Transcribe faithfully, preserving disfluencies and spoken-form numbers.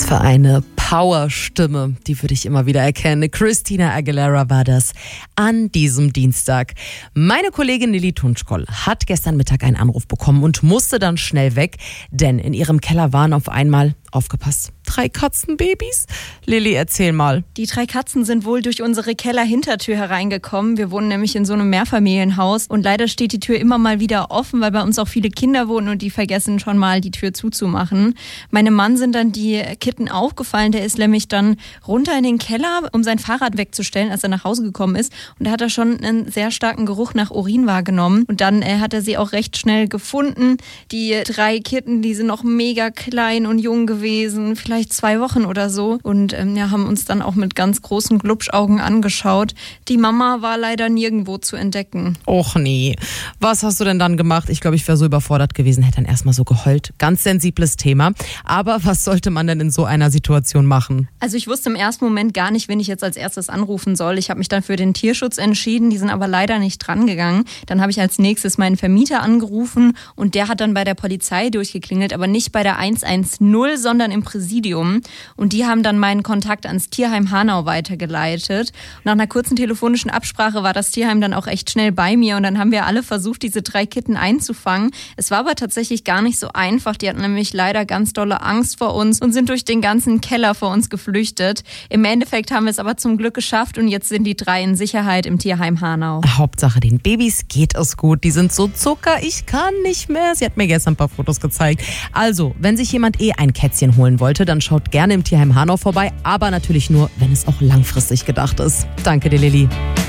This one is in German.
für eine Powerstimme, die würde ich immer wieder erkennen. Christina Aguilera war das an diesem Dienstag. Meine Kollegin Lilly Tunschkoll hat gestern Mittag einen Anruf bekommen und musste dann schnell weg, denn in ihrem Keller waren auf einmal, aufgepasst, drei Katzenbabys. Lilly, erzähl mal. Die drei Katzen sind wohl durch unsere Kellerhintertür hereingekommen. Wir wohnen nämlich in so einem Mehrfamilienhaus und leider steht die Tür immer mal wieder offen, weil bei uns auch viele Kinder wohnen und die vergessen schon mal, die Tür zuzumachen. Meinem Mann sind dann die Kitten aufgefallen. Der ist nämlich dann runter in den Keller, um sein Fahrrad wegzustellen, als er nach Hause gekommen ist. Und da hat er schon einen sehr starken Geruch nach Urin wahrgenommen. Und dann äh, hat er sie auch recht schnell gefunden. Die drei Kitten, die sind noch mega klein und jung gewesen, vielleicht zwei Wochen oder so. Und ähm, ja, haben uns dann auch mit ganz großen Glubschaugen angeschaut. Die Mama war leider nirgendwo zu entdecken. Och nee. Was hast du denn dann gemacht? Ich glaube, ich wäre so überfordert gewesen, hätte dann erstmal so geheult. Ganz sensibles Thema. Aber was sollte man denn in so einer Situation machen? Also ich wusste im ersten Moment gar nicht, wen ich jetzt als erstes anrufen soll. Ich habe mich dann für den Tierschutz entschieden, die sind aber leider nicht dran gegangen. Dann habe ich als nächstes meinen Vermieter angerufen und der hat dann bei der Polizei durchgeklingelt, aber nicht bei der eins eins null, sondern im Präsidium. Und die haben dann meinen Kontakt ans Tierheim Hanau weitergeleitet. Und nach einer kurzen telefonischen Absprache war das Tierheim dann auch echt schnell bei mir und dann haben wir alle versucht, diese drei Kitten einzufangen. Es war aber tatsächlich gar nicht so einfach. Die hatten nämlich leider ganz dolle Angst vor uns und sind durch den ganzen Keller vor uns geflüchtet. Im Endeffekt haben wir es aber zum Glück geschafft und jetzt sind die drei in Sicherheit im Tierheim Hanau. Hauptsache, den Babys geht es gut. Die sind so Zucker, ich kann nicht mehr. Sie hat mir gestern ein paar Fotos gezeigt. Also, wenn sich jemand eh ein Kätzchen holen wollte, dann schaut gerne im Tierheim Hanau vorbei, aber natürlich nur, wenn es auch langfristig gedacht ist. Danke dir, Lilly.